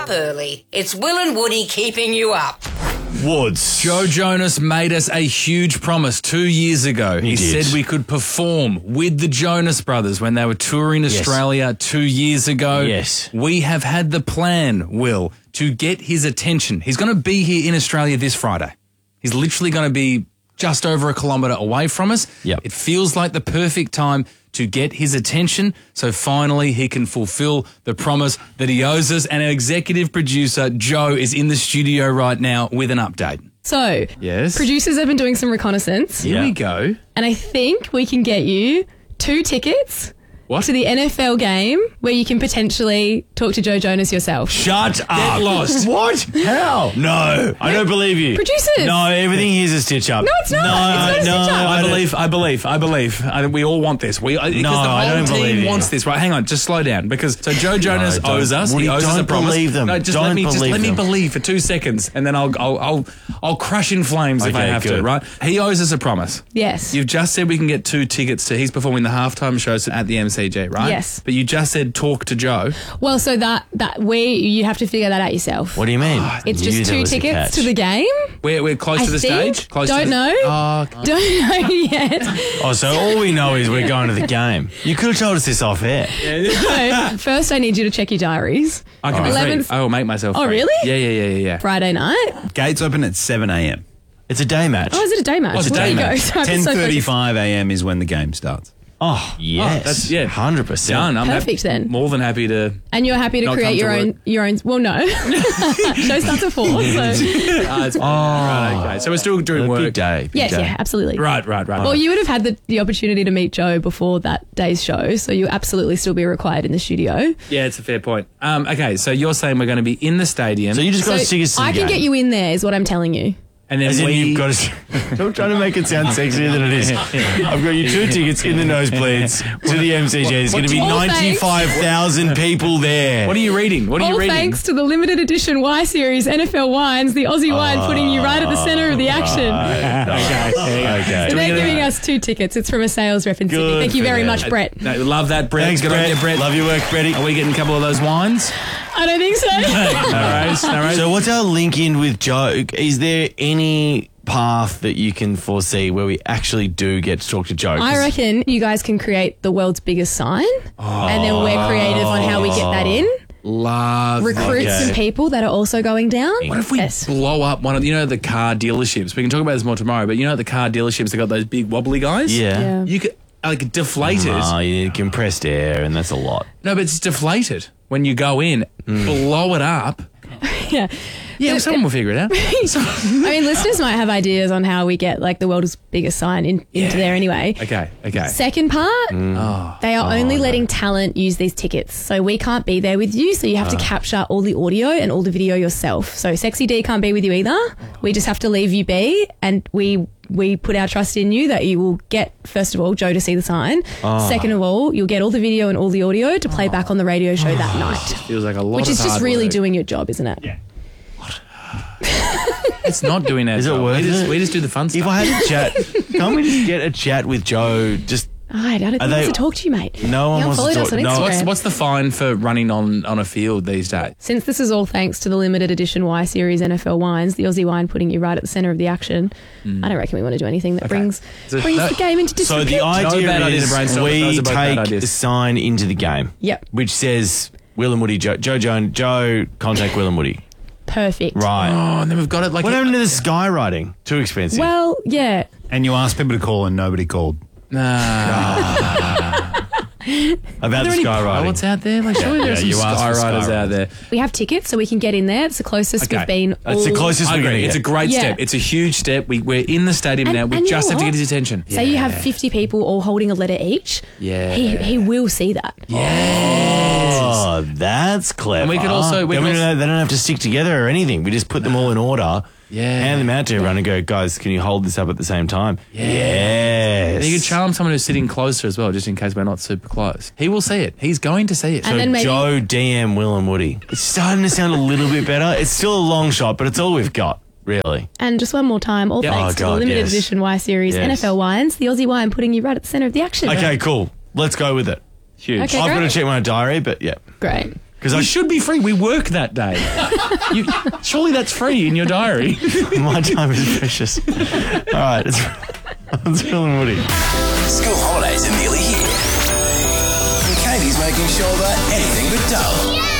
up early. It's Will and Woody keeping you up. Woods. Joe Jonas made us a huge promise 2 years ago. He did. said we could perform with the Jonas Brothers when they were touring Australia 2 years ago. Yes. We have had the plan, Will, to get his attention. He's going to be here in Australia this Friday. He's literally going to be just over a kilometre away from us. Yep. It feels like the perfect time to get his attention, so finally he can fulfill the promise that he owes us. And our executive producer, Joe, is in the studio right now with an update. So, Yes. producers have been doing some reconnaissance, Here we go. and I think we can get you 2 tickets What? to the NFL game where you can potentially talk to Joe Jonas yourself. Shut up. Get lost. What? How? No, I don't believe you. Producers. No, everything here's a stitch up. No, it's not. It's not a stitch up. I believe. We all want this. Because the No, whole I don't believe team you. wants this. Right, hang on, just slow down. Because so Joe Jonas don't. owes us. Woody, He owes us a don't promise. believe them. No, just Don't let me believe them. believe for 2 seconds, and then I'll crush in flames if I Okay, have to. good. Right? He owes us a promise. Yes. You've just said we can get 2 tickets to. He's performing the halftime shows at the MCG, right? Yes. But you just said talk to Joe. Well, so you have to figure that out yourself. What do you mean? It's You knew just there 2 was a tickets catch. to the game. We're close I to the think. stage. Close Don't to the, know. Oh, Don't know yet. Oh, so all we know is we're going to the game. You could have told us this off air. So, first I need you to check your diaries. I can be free. 11th I will make myself. Oh, free. really? Yeah. Friday night. Gates open at 7 a.m. It's a day match. Oh, is it a day match? Oh, it's a Well, day there you match. go. So I'm so focused. 10:35 a.m. is when the game starts. Oh, yes. that's- yeah. 100%. Done. I'm Perfect then. more than happy to. And you're happy to Not create come to your own. Well, no. Show starts at 4. So. Right, okay. So we're still doing work. Big day. Big Yes, day. yeah, absolutely. Right. Well, you would have had the opportunity to meet Joe before that day's show, so you absolutely still be required in the studio. Yeah, it's a fair point. Okay, so you're saying we're going to be in the stadium, So you just got So to tickets to the I game. can get you in there, is what I'm telling you. and then As in we. you've got to... Don't try to make it sound sexier than it is. I've got you 2 tickets in the nosebleeds to the MCG. There's going to be All thanks. 95,000 people there. What are you reading? What are you All reading? thanks to the limited edition Y Series NFL Wines, the Aussie wine putting you right at the centre of the action. Okay. So they're giving us 2 tickets. It's from a sales rep in Sydney. Good Thank you for very them. much, Brett. No, love that, Brett. Thanks, Good on Brett. you, Brett. Love your work, Bretty. Are we getting a couple of those wines? I don't think so. No worries. So what's our link in with Joe? Is there any path that you can foresee where we actually do get to talk to Joe? 'Cause I reckon you guys can create the world's biggest sign, and then we're creative on how we get that in. Love. Recruit Okay. some people that are also going down. What if we Yes. blow up one of the car dealerships? We can talk about this more tomorrow, but the car dealerships, they got those big wobbly guys. Yeah. You could deflated. Oh, you need compressed air, and that's a lot. No, but it's deflated when you go in, blow it up. Yeah. Yeah, someone will figure it out. I mean, listeners might have ideas on how we get the world's biggest sign into there anyway. Okay. Second part, they are only letting talent use these tickets. So we can't be there with you. So you have to capture all the audio and all the video yourself. So Sexy D can't be with you either. We just have to leave you be, and we put our trust in you that you will get, first of all, Joe to see the sign. Second of all, you'll get all the video and all the audio to play back on the radio show that night. Feels like a lot Which of is just hard really work. doing your job, isn't it? Yeah. It's not doing our Is it job. worth it? We just do the fun stuff. If I had a chat, can't we just get a chat with Joe? Just I don't think he they- wants to talk to you, mate. No one He wants to unfollowed us talk- on no, Instagram. What's the fine for running on a field these days? Since this is all thanks to the limited edition Y Series NFL wines, the Aussie wine putting you right at the centre of the action, I don't reckon we want to do anything that brings So the that- game into so disrepute. the idea bad idea to is brainstorm. we Those are both bad take ideas. a sign into the game. Yep. Which says Will and Woody, Joe contact Will and Woody. Perfect. Right. Oh, and then we've got it like. What happened to the skywriting? Too expensive. Well, yeah. And you asked people to call and nobody called. About the skywriting. Pilots out there? Like, surely there's you some asked for skywriters skywriters. out there. We have tickets so we can get in there. It's the closest Okay. we've been. It's the closest I we're going agree. to It's a get. great Yeah. step. It's a huge step. We're in the stadium now. We and just you have to know get his what? attention. Say you have 50 people all holding a letter each. Yeah. He will see that. Oh, that's clever. And we could also- we Then could also- they don't have to stick together or anything. We just put them all in order. Yeah. Hand them out to everyone and go, guys, can you hold this up at the same time? Yes. And you could charm someone who's sitting closer as well, just in case we're not super close. He will see it. He's going to see it. And So then maybe- Joe, DM, Will and Woody. It's starting to sound a little bit better. It's still a long shot, but it's all we've got, really. And just one more time, all Yep. thanks Oh, to the God, limited yes. edition Y Series Yes. NFL wines, the Aussie wine putting you right at the centre of the action. Okay, cool. Let's go with it. Huge. Okay. I've got to great. check my diary, but yeah. Great. Because You should be free. We work that day. Surely that's free in your diary. my time is precious. All right, it's Will and Woody. School holidays are nearly here. And Katie's making sure they're anything but dull.